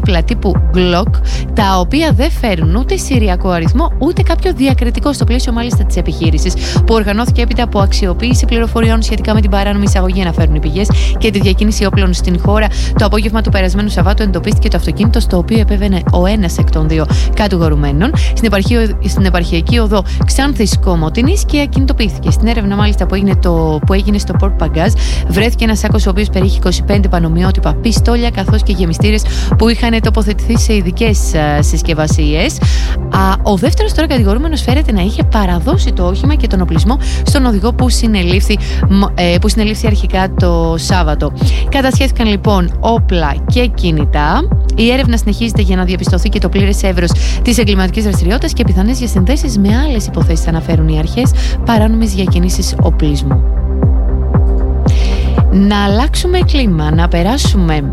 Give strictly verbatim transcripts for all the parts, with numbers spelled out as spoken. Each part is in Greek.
όπλα τύπου Glock, τα οποία δεν φέρουν ούτε συριακό αριθμό ούτε κάποιο διακριτικό, στο πλαίσιο μάλιστα της επιχείρησης που οργανώθηκε έπειτα από αξιοποίηση πληροφοριών σχετικά με την παράνομη εισαγωγή, αναφέρουν οι πηγές, και τη διακίνηση όπλων στην χώρα. Το απόγευμα του περασμένου Σαββάτου εντοπίστηκε το αυτοκίνητο στο οποίο επέβαινε ο ένας εκ των δύο κατηγορουμένων στην, επαρχιο... στην επαρχιακή οδό Ξάνθης Κομοτηνής και ακινητοποιήθηκε. Στην έρευνα μάλιστα που έγινε, το... που έγινε στο Port Pagaz βρέθηκε ένας σάκος ο οποίος περιείχε είκοσι πέντε πανομοιότυπα πιστόλια καθώς και γεμιστήρες που είχαν τοποθετηθεί σε ειδικές συσκευασίες. Ο δεύτερος τώρα κατηγορούμενος φέρεται να είχε παραδώσει το όχημα και τον οπλισμό στον οδηγό που συνελήφθη, που συνελήφθη αρχικά το Σάββατο. Κατασχέθηκαν λοιπόν όπλα και κινητά. Η έρευνα συνεχίζεται για να διαπιστωθεί και το πλήρες εύρος της εγκληματικής δραστηριότητας και πιθανές διασυνδέσεις με άλλες υποθέσεις, αναφέρουν οι αρχές παράνομης διακίνησης οπλισμού. Να αλλάξουμε κλίμα, να περάσουμε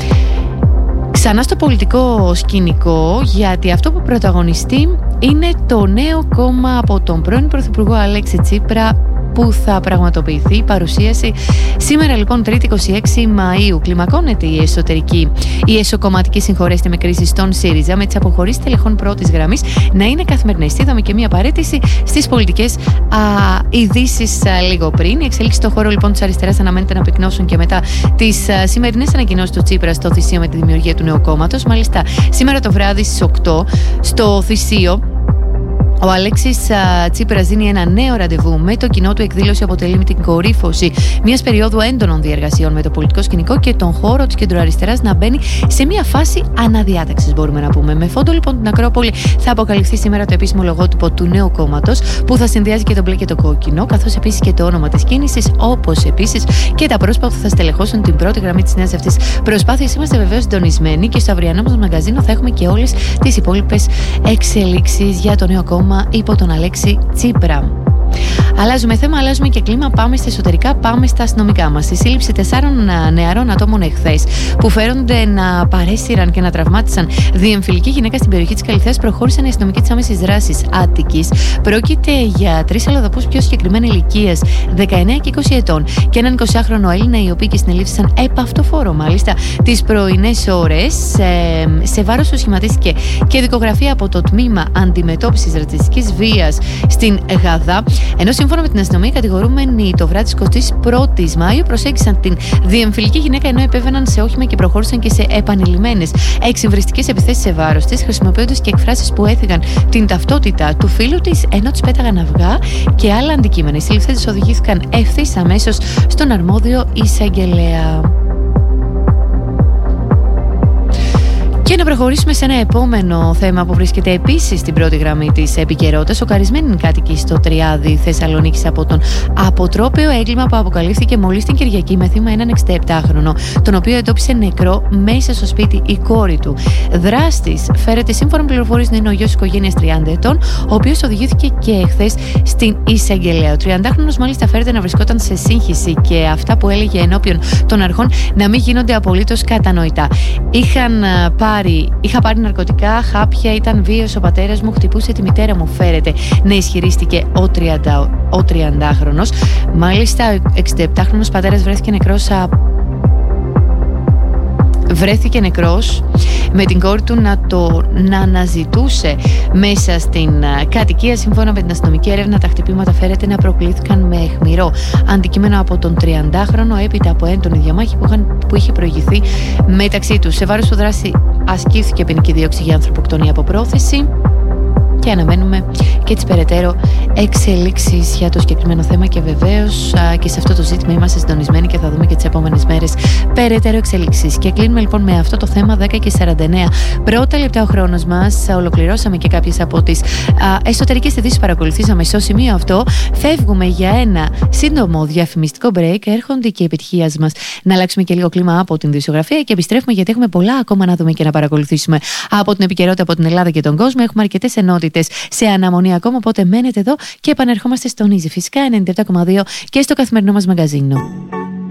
ξανά στο πολιτικό σκηνικό, γιατί αυτό που πρωταγωνιστεί είναι το νέο κόμμα από τον πρώην Πρωθυπουργό Αλέξη Τσίπρα, που θα πραγματοποιηθεί η παρουσίαση σήμερα λοιπόν Τρίτη είκοσι έξι Μαΐου. Κλιμακώνεται η εσωτερική, η εσωκομματική συγχωρέστε με κρίση στον ΣΥΡΙΖΑ, με τις αποχωρήσεις τελεχών πρώτης γραμμής να είναι καθημερινές. Είδαμε και μία παρέτηση στις πολιτικές ειδήσεις λίγο πριν. Οι εξελίξεις στον χώρο λοιπόν της αριστεράς αναμένεται να πυκνώσουν και μετά τις σημερινές ανακοινώσεις του Τσίπρα στο Θησίο με τη δημιουργία του νέου κόμματος. Μάλιστα, σήμερα το βράδυ στις οκτώ στο Θησίο, ο Αλέξης Τσίπρας δίνει ένα νέο ραντεβού με το κοινό του. Εκδήλωση αποτελεί με την κορύφωση μιας περίοδου έντονων διεργασιών με το πολιτικό σκηνικό και τον χώρο της κεντροαριστεράς να μπαίνει σε μια φάση αναδιάταξης, μπορούμε να πούμε. Με φόντο λοιπόν την Ακρόπολη θα αποκαλυφθεί σήμερα το επίσημο λογότυπο του νέου κόμματος, που θα συνδυάζει και το μπλε και το κόκκινο, καθώς επίσης και το όνομα της κίνησης, όπως επίσης και τα πρόσωπα που θα στελεχώσουν την πρώτη γραμμή της νέας αυτής προσπάθειας. Είμαστε βεβαίως συντονισμένοι και στο αυριανό μας μαγκαζίνο θα έχουμε και όλες τις υπόλοιπες εξελίξεις για το νέο κόμμα υπό τον Αλέξη Τσίπρα. Αλλάζουμε θέμα, αλλάζουμε και κλίμα. Πάμε στα εσωτερικά, πάμε στα αστυνομικά μας. Η σύλληψη τεσσάρων νεαρών ατόμων εχθές που φέρονται να παρέσυραν και να τραυμάτισαν διεμφυλική γυναίκα στην περιοχή της Καλυθέας προχώρησαν οι αστυνομικοί της άμεσης δράσης Άττικης. Πρόκειται για τρεις αλλοδαπούς πιο συγκεκριμένη ηλικίας, δεκαεννέα και είκοσι ετών, και έναν εικοσιάχρονο Έλληνα, οι οποίοι και συνελήφθησαν επαυτοφόρο μάλιστα τις πρωινές ώρες. Σε, σε βάρος του σχηματίστηκε και δικογραφία από το Τμήμα Αντιμετώπισης Ρατσιστικής Βίας στην Γαδά. Ενώ σύμφωνα με την αστυνομία, οι κατηγορούμενοι το βράδυ της εικοστής πρώτης Μαΐου προσέγγισαν την διεμφυλική γυναίκα ενώ επέβαιναν σε όχημα και προχώρησαν και σε επανειλημμένες εξυμβριστικές επιθέσεις σε βάρος της, χρησιμοποιώντας και εκφράσεις που έθιγαν την ταυτότητα του φίλου της, ενώ της πέταγαν αυγά και άλλα αντικείμενα. Οι συλληφθέντες οδηγήθηκαν ευθύς αμέσως στον αρμόδιο εισαγγελέα. Και να προχωρήσουμε σε ένα επόμενο θέμα που βρίσκεται επίσης στην πρώτη γραμμή της επικαιρότητας. Σοκαρισμένοι κάτοικοι στο Τριάδι Θεσσαλονίκης από τον αποτρόπαιο έγκλημα που αποκαλύφθηκε μόλις την Κυριακή με θύμα έναν εξηνταεπτάχρονο, τον οποίο εντόπισε νεκρό μέσα στο σπίτι η κόρη του. Δράστης φέρεται σύμφωνα με πληροφορίες να είναι ο γιος της οικογένειας τριάντα ετών, ο οποίος οδηγήθηκε και εχθές στην εισαγγελέα. Ο τριαντάχρονος μάλιστα φέρεται να βρισκόταν σε σύγχυση και αυτά που έλεγε ενώπιον των αρχών να μην γίνονται απολύτως κατανοητά. Είχαν πάρει Είχα πάρει ναρκωτικά, χάπια, ήταν βίαιος ο πατέρας μου, χτυπούσε τη μητέρα μου, φέρεται να ισχυρίστηκε ο, τριάντα, ο τριαντάχρονος. Μάλιστα, ο εξηνταεπτάχρονος πατέρας βρέθηκε νεκρός βρέθηκε νεκρός με την κόρη του να το να αναζητούσε μέσα στην κατοικία. Σύμφωνα με την αστυνομική έρευνα, τα χτυπήματα φέρεται να προκλήθηκαν με αιχμηρό αντικείμενο από τον τριαντάχρονο έπειτα από έντονη διαμάχη που, είχαν, που είχε προηγηθεί μεταξύ τους. Σε βάρος του δράση ασκήθηκε ποινική δίωξη για ανθρωποκτονία από πρόθεση. Και αναμένουμε και τις περαιτέρω εξελίξεις για το συγκεκριμένο θέμα και βεβαίως α, και σε αυτό το ζήτημα είμαστε συντονισμένοι και θα δούμε και τις επόμενες μέρες περαιτέρω εξελίξεις. Και κλείνουμε λοιπόν με αυτό το θέμα. Δέκα και σαράντα εννέα πρώτα λεπτά ο χρόνος μας. Ολοκληρώσαμε και κάποιες από τις α, εσωτερικές ειδήσεις που παρακολουθήσαμε στο σημείο αυτό. Φεύγουμε για ένα σύντομο διαφημιστικό break. Έρχονται και οι επιτυχίες μας να αλλάξουμε και λίγο κλίμα από την ειδησιογραφία και επιστρέφουμε, γιατί έχουμε πολλά ακόμα να δούμε και να παρακολουθήσουμε από την επικαιρότητα από την Ελλάδα και τον κόσμο. Έχουμε αρκετές ενότητες σε αναμονή ακόμα, οπότε μένετε εδώ και επανερχόμαστε στον Easy φυσικά ενενήντα επτά κόμμα δύο και στο καθημερινό μας μαγκαζίνο.